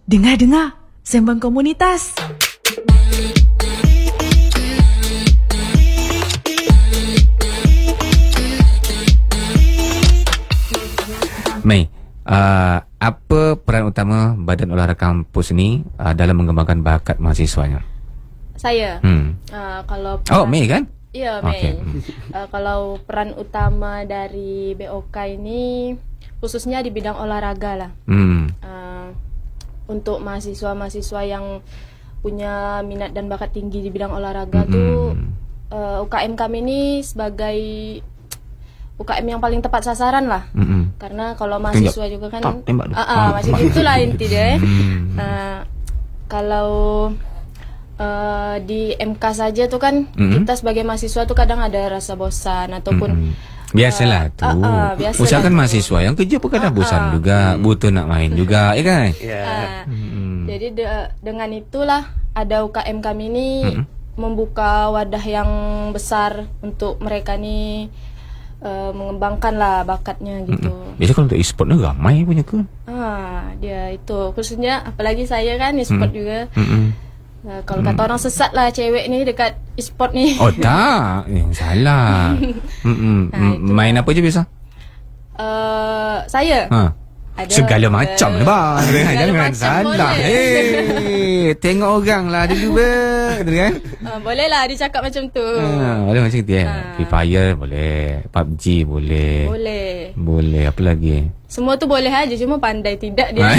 Dengar-dengar, Sembang Komunitas. Mei, apa peran utama Badan Olahraga Kampus ni dalam mengembangkan bakat mahasiswanya? Saya, kalau Mei kan? Iya, Mei. Kalau peran utama dari BOK ini khususnya di bidang olahraga lah. Untuk mahasiswa-mahasiswa yang punya minat dan bakat tinggi di bidang olahraga tuh UKM kami ini sebagai UKM yang paling tepat sasaran lah. Karena kalau mahasiswa juga kan macam itulah inti dia. Kalau di MK saja tuh kan kita sebagai mahasiswa tuh kadang ada rasa bosan ataupun biasalah tu. Usahakan mahasiswa yang kerja pun kadang bosan juga, butuh nak main juga, ya kan? Jadi dengan itulah ada UKM kami ini membuka wadah yang besar untuk mereka ni mengembangkan lah bakatnya gitu. Biasa kalau untuk e-sport ni ramai punya kan? Dia itu khususnya apalagi saya kan e-sport juga. Kalau kata orang sesat lah cewek ni dekat e-sport ni. Oh tak, yang salah. Main apa je biasa? Saya ada segala macam lah bang. Jangan salah. Tengok orang lah dulu kan? Boleh lah dia cakap macam tu. Boleh macam tu Free Fire boleh, PUBG boleh. Boleh. Apa lagi? Semua tu boleh aja, cuma pandai tidak dia.